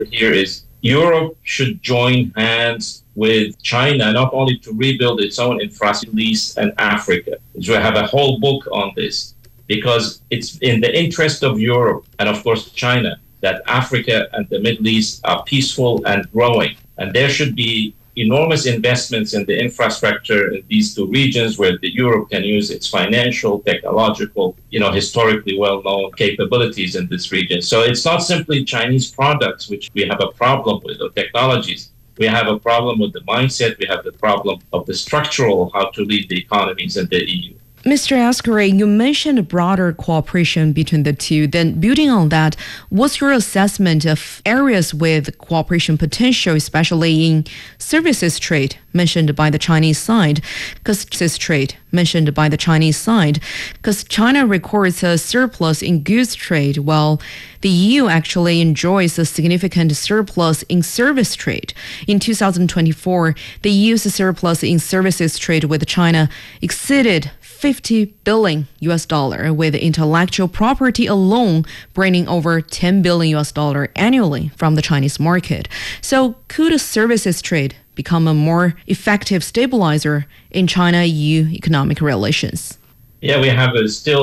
here is Europe should join hands with China, not only to rebuild its own infrastructure, Middle East and Africa. So I have a whole book on this because it's in the interest of Europe and, of course, China that Africa and the Middle East are peaceful and growing. And there should be enormous investments in the infrastructure in these two regions where Europe can use its financial, technological, historically well-known capabilities in this region. So it's not simply Chinese products, which we have a problem with, or technologies. We have a problem with the mindset. We have the problem of the structural, how to lead the economies in the EU. Mr. Askari, you mentioned broader cooperation between the two. Then building on that, what's your assessment of areas with cooperation potential, especially in services trade mentioned by the Chinese side? Because China records a surplus in goods trade, while the EU actually enjoys a significant surplus in service trade. In 2024, the EU's surplus in services trade with China exceeded $50 billion, with intellectual property alone bringing over $10 billion annually from the Chinese market. So could a services trade become a more effective stabilizer in China-EU economic relations? Yeah, we have still